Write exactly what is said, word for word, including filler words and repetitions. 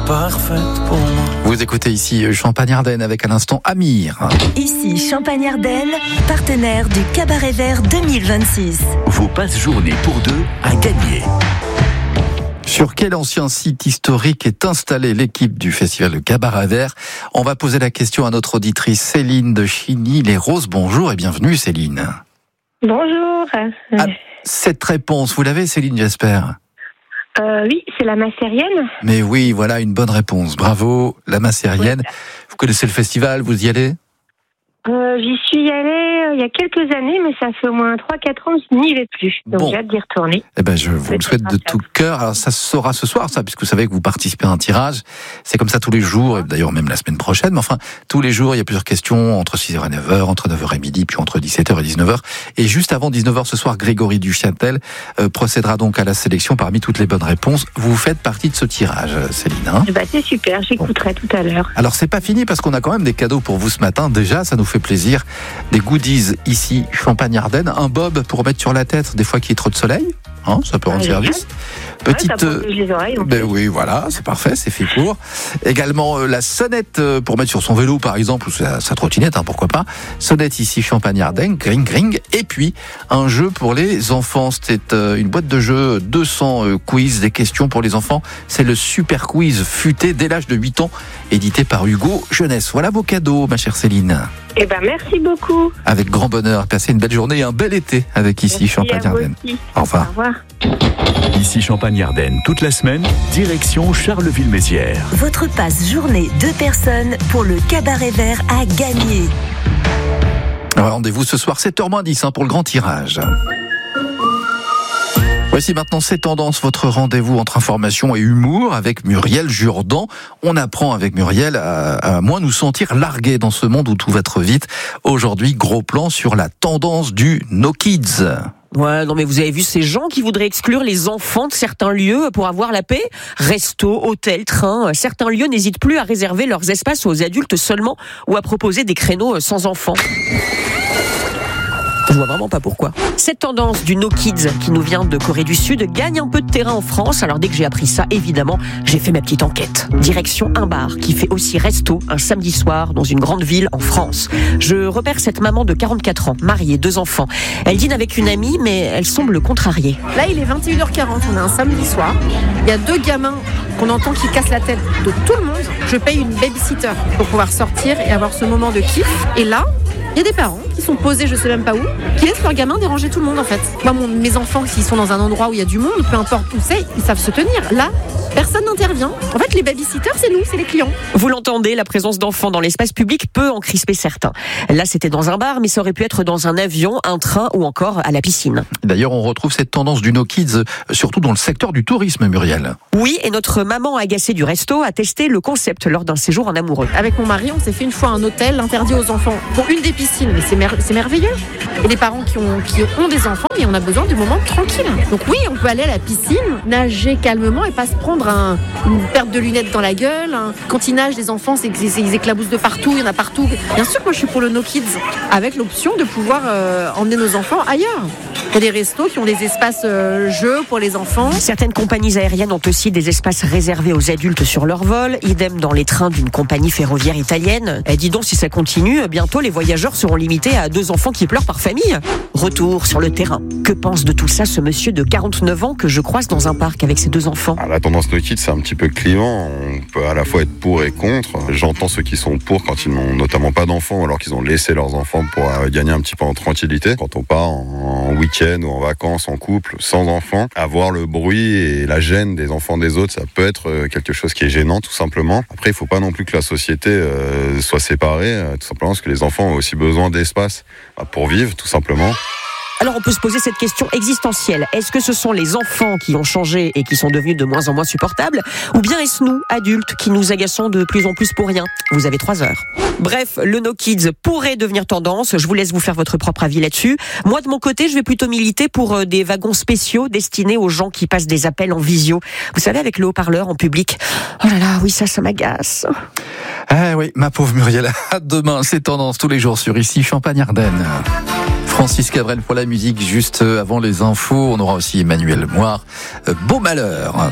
parfaite pour moi. Vous écoutez ici Champagne-Ardenne avec à l'instant Amir. Ici Champagne-Ardenne, partenaire du Cabaret Vert deux mille vingt-six. Vos passes-journées pour deux à gagner. Sur quel ancien site historique est installée l'équipe du Festival de Cabaret Vert ? On va poser la question à notre auditrice Céline de Chigny-les-Roses. Bonjour et bienvenue Céline. Bonjour. Ah, cette réponse, vous l'avez Céline, j'espère ? Euh, oui, c'est la Macérienne. Mais oui, voilà une bonne réponse. Bravo, la Macérienne. Oui. Vous connaissez le festival, vous y allez ? Euh, j'y suis allée euh, il y a quelques années, mais ça fait au moins trois quatre ans que je n'y vais plus. Donc bon. J'ai hâte d'y retourner. Eh ben, je vous le souhaite de tout cœur. Alors, ça se saura ce soir, ça, puisque vous savez que vous participez à un tirage. C'est comme ça tous les jours, et d'ailleurs même la semaine prochaine. Mais enfin, tous les jours, il y a plusieurs questions, entre six heures et neuf heures, entre neuf heures et midi, puis entre dix-sept heures et dix-neuf heures. Et juste avant dix-neuf heures ce soir, Grégory Duchâtel euh, procédera donc à la sélection parmi toutes les bonnes réponses. Vous faites partie de ce tirage, Céline. Hein bah, c'est super, j'écouterai bon. tout à l'heure. Alors, c'est pas fini, parce qu'on a quand même des cadeaux pour vous ce matin. Déjà, ça nous fait plaisir. Des goodies ici, Champagne-Ardenne, un bob pour mettre sur la tête des fois qu'il y a trop de soleil, hein, ça peut rendre ah, service. Petite, ouais, ça protège les oreilles. Ben oui, voilà, c'est parfait, c'est fait pour. Également euh, la sonnette euh, pour mettre sur son vélo, par exemple, ou sa, sa trottinette, hein, pourquoi pas. Sonnette ici, Champagne-Ardenne, gring gring. Et puis un jeu pour les enfants. C'est euh, une boîte de jeux, deux cents euh, quiz, des questions pour les enfants. C'est le super quiz futé dès l'âge de huit ans, édité par Hugo Jeunesse. Voilà vos cadeaux, ma chère Céline. Eh ben merci beaucoup. Avec grand bonheur. Passez une belle journée et un bel été avec ici merci Champagne-Ardenne. Au revoir. Au revoir. Ici Champagne-Ardenne, toute la semaine, direction Charleville-Mézières. Votre passe journée deux personnes pour le Cabaret Vert à gagner. Alors, rendez-vous ce soir sept heures moins dix hein, pour le grand tirage. Voici maintenant C'est Tendance, votre rendez-vous entre information et humour avec Muriel Jourdan. On apprend avec Muriel à, à moins nous sentir largués dans ce monde où tout va trop vite. Aujourd'hui, gros plan sur la tendance du No Kids. Ouais, non mais vous avez vu ces gens qui voudraient exclure les enfants de certains lieux pour avoir la paix ? Restos, hôtels, trains, certains lieux n'hésitent plus à réserver leurs espaces aux adultes seulement ou à proposer des créneaux sans enfants. Je vois vraiment pas pourquoi. Cette tendance du No Kids qui nous vient de Corée du Sud gagne un peu de terrain en France. Alors dès que j'ai appris ça, évidemment, j'ai fait ma petite enquête. Direction un bar qui fait aussi resto un samedi soir dans une grande ville en France. Je repère cette maman de quarante-quatre ans, mariée, deux enfants. Elle dîne avec une amie, mais elle semble contrariée. Là, il est vingt et une heures quarante, on est un samedi soir. Il y a deux gamins qu'on entend qui cassent la tête de tout le monde. Je paye une babysitter pour pouvoir sortir et avoir ce moment de kiff. Et là, il y a des parents qui sont posés, je sais même pas où, qui laissent leurs gamins déranger tout le monde en fait. Moi, mon, mes enfants, s'ils sont dans un endroit où il y a du monde, peu importe où c'est, ils savent se tenir. Là, personne n'intervient. En fait, les babysitters, c'est nous, c'est les clients. Vous l'entendez, la présence d'enfants dans l'espace public peut en crisper certains. Là, c'était dans un bar, mais ça aurait pu être dans un avion, un train ou encore à la piscine. D'ailleurs, on retrouve cette tendance du No Kids, surtout dans le secteur du tourisme, Muriel. Oui, et notre maman agacée du resto a testé le concept lors d'un séjour en amoureux. Avec mon mari, on s'est fait une fois un hôtel interdit aux enfants pour une des piscines, mais c'est, mer- c'est merveilleux. Et les parents qui ont, qui ont des enfants, mais on a besoin de moments tranquilles. Donc oui, on peut aller à la piscine, nager calmement et pas se prendre un, une perte de lunettes dans la gueule. Quand ils nagent, les enfants, c'est qu'ils éclaboussent de partout, il y en a partout. Bien sûr, moi je suis pour le No Kids, avec l'option de pouvoir euh, emmener nos enfants ailleurs. Il y a des restos qui ont des espaces euh, jeux pour les enfants. Certaines compagnies aériennes ont aussi des espaces réservés aux adultes sur leur vol, idem dans les trains d'une compagnie ferroviaire italienne. Et dis donc, si ça continue, bientôt les voyageurs seront limités à deux enfants qui pleurent par famille. Retour sur le terrain. Que pense de tout ça ce monsieur de quarante-neuf ans que je croise dans un parc avec ses deux enfants ? Ah, la tendance No Kids, c'est un petit peu clivant. On peut à la fois être pour et contre. J'entends ceux qui sont pour quand ils n'ont notamment pas d'enfants, alors qu'ils ont laissé leurs enfants pour gagner un petit peu en tranquillité. Quand on part en week-end ou en vacances, en couple, sans enfants, avoir le bruit et la gêne des enfants des autres, ça peut être quelque chose qui est gênant, tout simplement. Après, il ne faut pas non plus que la société euh, soit séparée, euh, tout simplement parce que les enfants ont aussi besoin d'espace bah, pour vivre, tout simplement. Alors on peut se poser cette question existentielle. Est-ce que ce sont les enfants qui ont changé et qui sont devenus de moins en moins supportables ? Ou bien est-ce nous, adultes, qui nous agaçons de plus en plus pour rien ? Vous avez trois heures. Bref, le No Kids pourrait devenir tendance. Je vous laisse vous faire votre propre avis là-dessus. Moi, de mon côté, je vais plutôt militer pour des wagons spéciaux destinés aux gens qui passent des appels en visio. Vous savez, avec le haut-parleur en public. Oh là là, oui, ça, ça m'agace. Ah oui, ma pauvre Muriel. À demain, c'est tendance tous les jours sur ici Champagne-Ardenne. Francis Cabrel pour la musique, juste avant les infos. On aura aussi Emmanuel Moire. Beau malheur.